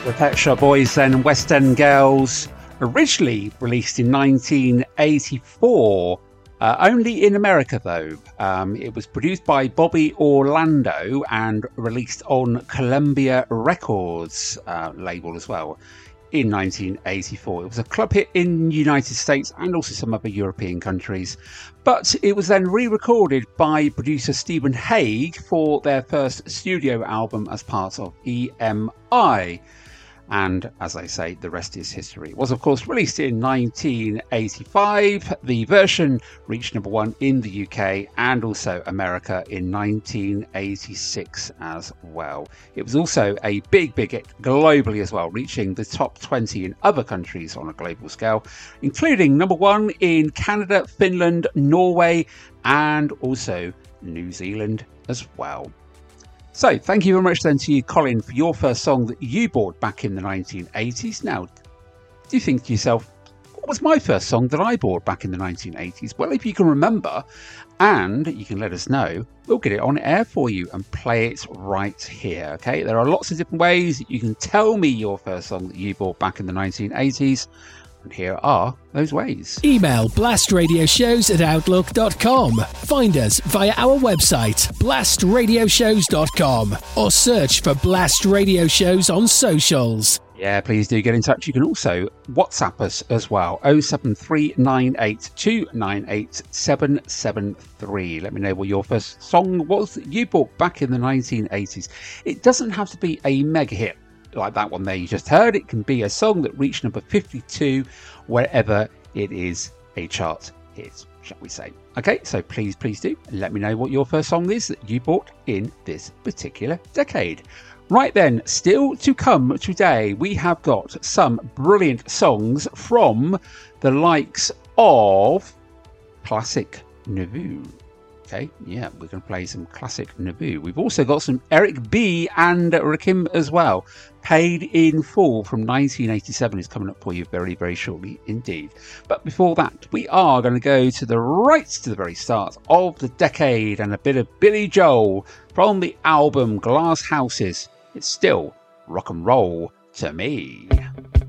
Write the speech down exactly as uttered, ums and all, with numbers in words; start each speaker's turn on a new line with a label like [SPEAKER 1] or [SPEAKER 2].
[SPEAKER 1] The Pet Shop Boys and West End Girls, originally released in nineteen eighty-four, uh, only in America though. Um, it was produced by Bobby Orlando and released on Columbia Records uh, label as well in nineteen eighty-four. It was a club hit in the United States and also some other European countries, but it was then re-recorded by producer Stephen Hague for their first studio album as part of E M I. And as I say, the rest is history. It was, of course, released in nineteen eighty-five. The version reached number one in the U K and also America in nineteen eighty-six as well. It was also a big, big hit globally as well, reaching the top twenty in other countries on a global scale, including number one in Canada, Finland, Norway, and also New Zealand as well. So, thank you very much then to you, Colin, for your first song that you bought back in the nineteen eighties. Now, do you think to yourself, what was my first song that I bought back in the nineteen eighties? Well, if you can remember, and you can let us know, we'll get it on air for you and play it right here, okay? There are lots of different ways that you can tell me your first song that you bought back in the nineteen eighties. And here are those ways.
[SPEAKER 2] Email blastradioshows at outlook dot com. Find us via our website, blast radio shows dot com, or search for Blast Radio Shows on socials.
[SPEAKER 1] Yeah, please do get in touch. You can also WhatsApp us as well, oh seven three nine eight two nine eight seven seven three. Let me know what your first song was that you bought back in the nineteen eighties. It doesn't have to be a mega hit like that one there you just heard. It can be a song that reached number fifty-two wherever it is a chart hit, shall we say. Okay, so please, please do let me know what your first song is that you bought in this particular decade. Right then, still to come today, we have got some brilliant songs from the likes of Classic Nouveau. Okay, yeah, we're going to play some classic Nouveau. We've also got some Eric B and Rakim as well. Paid in Full from nineteen eighty-seven is coming up for you very, very shortly indeed. But before that, we are going to go to the right to the very start of the decade and a bit of Billy Joel from the album Glass Houses. It's still rock and roll to me.